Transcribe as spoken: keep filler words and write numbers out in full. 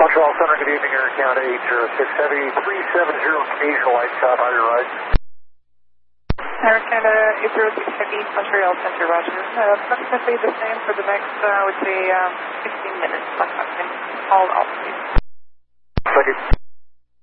Montreal Center, good evening, Air Count eight zero six Heavy, three seven zero Canadian light shot, how your ride? Air Canada eight zero six Heavy, Montreal Center, roger. Uh, approximately the same for the next, uh, I would say, um, fifteen minutes, approximately. All altitude. Thank you.